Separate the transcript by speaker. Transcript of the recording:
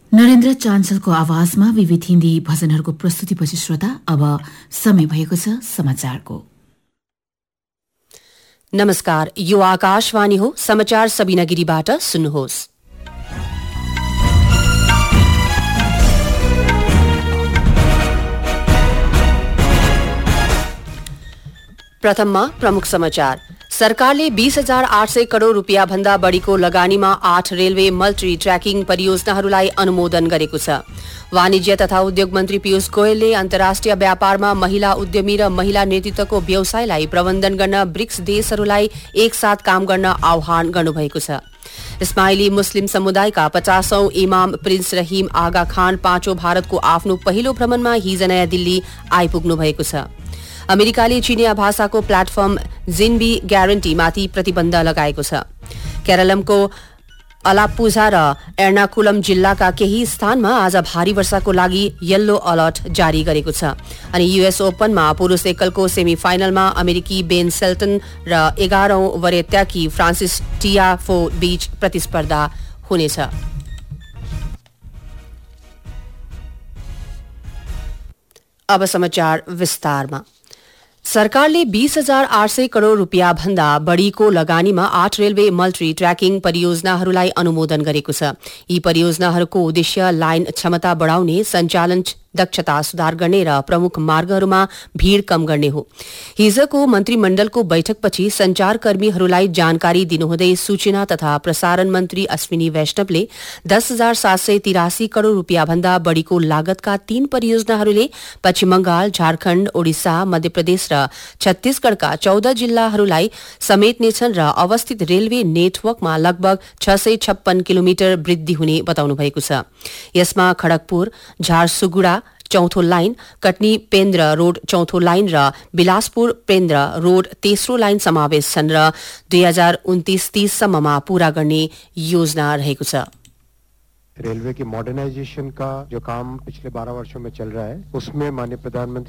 Speaker 1: नरेन्द्र चाञ्चलको आवाजमा विविध हिन्दी भजनहरूको प्रस्तुतिपछि श्रोता अब समय भएको छ समाचारको।
Speaker 2: नमस्कार, यो आकाशवाणी हो। समाचार सबिना गिरीबाट सुन्नुहोस्। प्रथममा प्रमुख समाचार। सरकारले 20,800 करोड़ रूपियाँ भन्दा बढ़ीको लगानीमा 8 रेलवे मल्टी ट्र्याकिङ परियोजनाहरूलाई अनुमोदन गरेको छ। वाणिज्य तथा उद्योग मन्त्री पीयूष गोयलले अन्तर्राष्ट्रिय व्यापारमा महिला उद्यमी र महिला नेतृत्वको व्यवसायलाई प्रबन्धन गर्न ब्रिक्स देशहरूलाई एकसाथ काम गर्न आह्वान गर्नुभएको छ। इस्माइली मुस्लिम समुदायका 50औं इमाम प्रिन्स रहीम आगा खान पाँचौं भारतको आफ्नो पहिलो भ्रमणमा हिज नयाँ दिल्ली आइपुग्नु भएको छ। अमेरिकाले चिनिया भाषाको प्लेटफर्म जिनबी ग्यारेन्टीमाथि प्रतिबन्ध लगाएको छ। केरलमको अलाप्पुझा र एर्नाकुलम जिल्लाका केही स्थानमा आज भारी वर्षाको लागि येल्लो अलर्ट जारी गरेको छ। अनि यूएस ओपनमा पुरुष एकलको सेमी फाइनलमा अमेरिकी बेन सेल्टन र 11औं वरेत्याकी फ्रान्सिस टियाफो बीच प्रतिस्पर्धा हुनेछ। अब समाचार विस्तारमा। सरकारले 20,800 करोड़ रूपियाँ भन्दा बढ़ीको लगानीमा 8 रेलवे मल्टी ट्र्याकिङ परियोजनाहरूलाई अनुमोदन गरेको छ। यी परियोजनाहरूको उद्देश्य लाइन क्षमता बढ़ाउने, सञ्चालन दक्षता सुधार गर्ने र प्रमुख मार्गहरूमा भीड़ कम गर्ने हो। हिजको मन्त्रीमण्डलको बैठकपछि संचारकर्मीहरूलाई जानकारी दिनुहुँदै सूचना तथा प्रसारण मन्त्री अश्विनी वैष्णवले 10,783 करोड़ रूपियाँ भन्दा बढ़ीको लागतका 3 परियोजनाहरूले पश्चिम बंगाल, झारखण्ड, ओडिसा, मध्य प्रदेश र छत्तीसगढ़का 14 जिल्लाहरूलाई समेट्नेछन् र अवस्थित रेलवे नेटवर्कमा लगभग 656 किलोमिटर वृद्धि हुने बताउनु भएको छ। यसमा खड़गपुर झारसुगुडा चौथो लाइन, कटनी पेन्द्र रोड चौथो लाइन र बिलासपुर पेन्द्र रोड तेस्रो लाइन समावेश छन् र 2029-30 सम्ममा पूरा गर्ने योजना रहेको छ।
Speaker 3: रेलवे की मॉडर्नाइजेशन का जो काम पिछले 12 वर्षों में चल रहा है, उसमें माननीय प्रधानमंत्री